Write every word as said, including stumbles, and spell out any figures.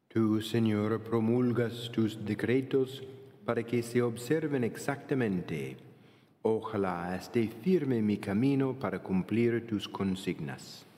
Tú, Señor, promulgas tus decretos para que se observen exactamente. Ojalá esté firme mi camino para cumplir tus consignas.